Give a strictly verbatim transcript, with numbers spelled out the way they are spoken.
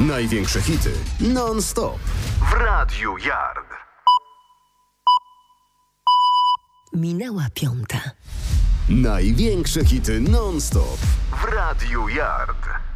Największe hity non-stop w Radiu Yard. Minęła piąta. Największe hity non-stop w Radiu Yard.